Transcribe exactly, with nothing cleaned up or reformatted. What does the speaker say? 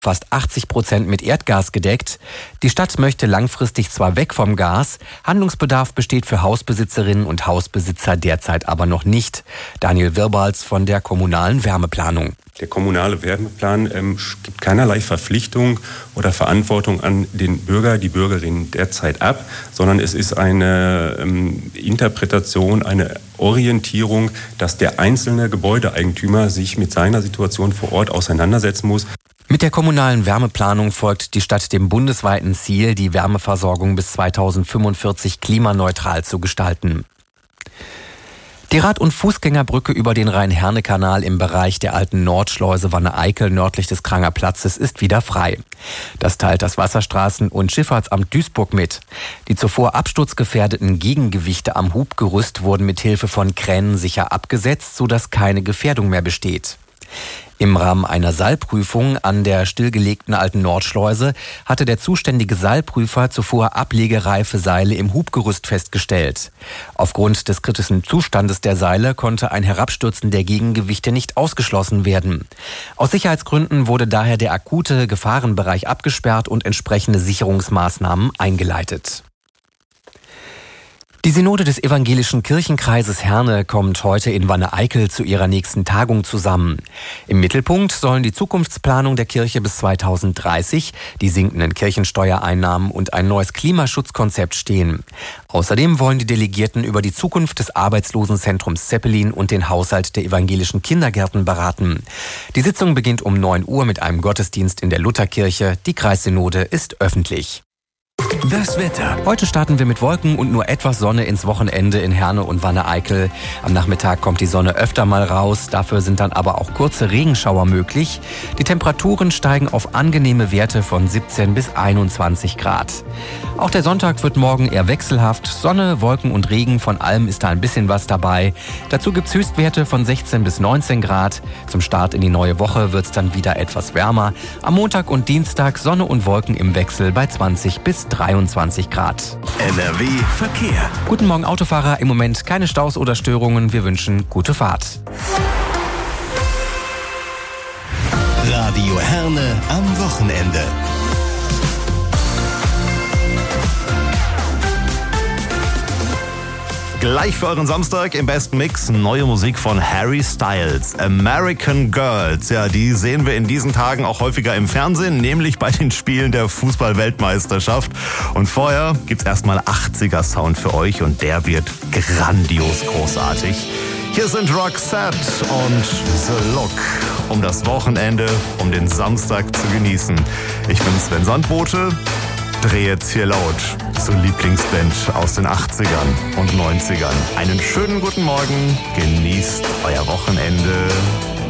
fast achtzig Prozent mit Erdgas gedeckt. Die Stadt möchte langfristig zwar weg vom Gas, Handlungsbedarf besteht für Hausbesitzerinnen und Hausbesitzer derzeit aber noch nicht. Daniel Wirbals von der kommunalen Wärmeplanung. Der kommunale Wärmeplan ähm, gibt keinerlei Verpflichtung oder Verantwortung an den Bürger, die Bürgerinnen derzeit ab, sondern es ist eine ähm, Interpretation, eine Orientierung, dass der einzelne Gebäudeeigentümer sich mit seiner Situation vor Ort auseinandersetzen muss. Mit der kommunalen Wärmeplanung folgt die Stadt dem bundesweiten Ziel, die Wärmeversorgung bis zweitausendfünfundvierzig klimaneutral zu gestalten. Die Rad- und Fußgängerbrücke über den Rhein-Herne-Kanal im Bereich der alten Nordschleuse Wanne-Eickel nördlich des Kranger Platzes ist wieder frei. Das teilt das Wasserstraßen- und Schifffahrtsamt Duisburg mit. Die zuvor absturzgefährdeten Gegengewichte am Hubgerüst wurden mit Hilfe von Kränen sicher abgesetzt, sodass keine Gefährdung mehr besteht. Im Rahmen einer Seilprüfung an der stillgelegten alten Nordschleuse hatte der zuständige Seilprüfer zuvor ablegereife Seile im Hubgerüst festgestellt. Aufgrund des kritischen Zustandes der Seile konnte ein Herabstürzen der Gegengewichte nicht ausgeschlossen werden. Aus Sicherheitsgründen wurde daher der akute Gefahrenbereich abgesperrt und entsprechende Sicherungsmaßnahmen eingeleitet. Die Synode des Evangelischen Kirchenkreises Herne kommt heute in Wanne-Eickel zu ihrer nächsten Tagung zusammen. Im Mittelpunkt sollen die Zukunftsplanung der Kirche bis zweitausenddreißig, die sinkenden Kirchensteuereinnahmen und ein neues Klimaschutzkonzept stehen. Außerdem wollen die Delegierten über die Zukunft des Arbeitslosenzentrums Zeppelin und den Haushalt der evangelischen Kindergärten beraten. Die Sitzung beginnt um neun Uhr mit einem Gottesdienst in der Lutherkirche. Die Kreissynode ist öffentlich. Das Wetter. Heute starten wir mit Wolken und nur etwas Sonne ins Wochenende in Herne und Wanne-Eickel. Am Nachmittag kommt die Sonne öfter mal raus, dafür sind dann aber auch kurze Regenschauer möglich. Die Temperaturen steigen auf angenehme Werte von siebzehn bis einundzwanzig Grad. Auch der Sonntag wird morgen eher wechselhaft. Sonne, Wolken und Regen, von allem ist da ein bisschen was dabei. Dazu gibt's Höchstwerte von sechzehn bis neunzehn Grad. Zum Start in die neue Woche wird's dann wieder etwas wärmer. Am Montag und Dienstag Sonne und Wolken im Wechsel bei zwanzig bis dreiundzwanzig Grad. N R W Verkehr. Guten Morgen Autofahrer, im Moment keine Staus oder Störungen. Wir wünschen gute Fahrt. Radio Herne am Wochenende. Gleich für euren Samstag im besten Mix neue Musik von Harry Styles. American Girls. Ja, die sehen wir in diesen Tagen auch häufiger im Fernsehen, nämlich bei den Spielen der Fußball-Weltmeisterschaft. Und vorher gibt's erstmal achtziger-Sound für euch und der wird grandios großartig. Hier sind Roxette und The Look. Um das Wochenende, um den Samstag zu genießen. Ich bin Sven Sandbote. Dreh jetzt hier laut zur Lieblingsband aus den achtzigern und neunzigern. Einen schönen guten Morgen, genießt euer Wochenende.